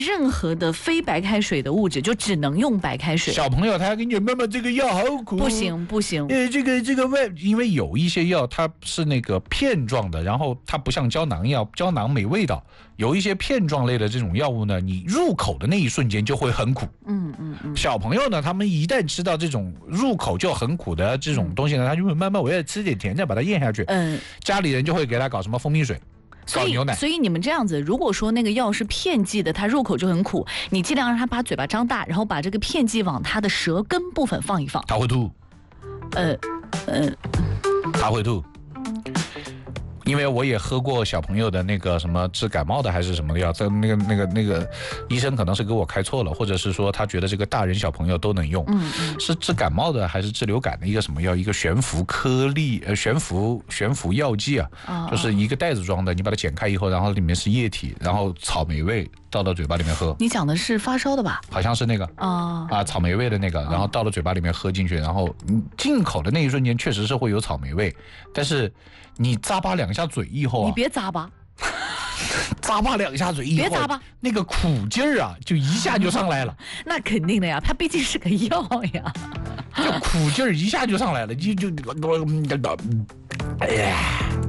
任何的非白开水的物质，就只能用白开水。 小朋友他还跟你妈妈这个药好苦， 不行不行。 这个因为有一些药它是那个片状的，然后它不像胶囊药，胶囊没味道。有一些片状类的这种药物呢，你入口的那一瞬间就会很苦。小朋友呢，他们一旦吃到这种入口就很苦的这种东西呢，他就会慢慢我要吃点甜再把它咽下去。家里人就会给他搞什么蜂蜜水。 所以你们这样子，如果说那个药是片剂的，它入口就很苦，你尽量让他把嘴巴张大，然后把这个片剂往他的舌根部分放一放。 他会吐。他会吐。因为我也喝过小朋友的那个什么治感冒的还是什么的药，在那个医生可能是给我开错了，或者是说他觉得这个大人小朋友都能用，是治感冒的还是治流感的一个什么药，一个悬浮颗粒悬浮药剂啊，就是一个袋子装的，你把它剪开以后，然后里面是液体，然后草莓味倒到嘴巴里面喝。 你讲的是发烧的吧？ 好像是那个草莓味的那个，然后倒到嘴巴里面喝进去，然后你进口的那一瞬间确实是会有草莓味，但是你咂巴两下嘴以后你别咂巴， 咂巴两下嘴以后， 别咂巴， 那个苦劲儿啊，就一下就上来了。 那肯定的呀，它毕竟是个药呀， 就苦劲儿一下就上来了，哎呀。